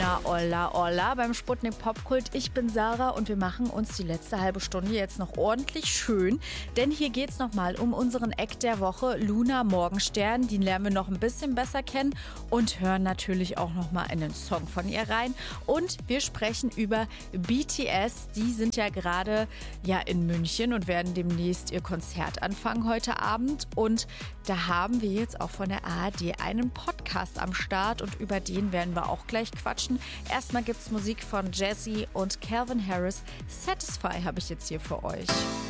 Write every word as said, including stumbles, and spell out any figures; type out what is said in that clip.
Na, olla, olla beim Sputnik Popkult. Ich bin Sarah und wir machen uns die letzte halbe Stunde jetzt noch ordentlich schön. Denn hier geht's nochmal um unseren Act der Woche, Luna Morgenstern. Den lernen wir noch ein bisschen besser kennen und hören natürlich auch nochmal in den Song von ihr rein. Und wir sprechen über B T S. Die sind ja gerade ja, in München und werden demnächst ihr Konzert anfangen heute Abend. Und da haben wir jetzt auch von der A R D einen Podcast am Start und über den werden wir auch gleich quatschen. Erstmal gibt's Musik von Jessie und Calvin Harris. Satisfy habe ich jetzt hier für euch.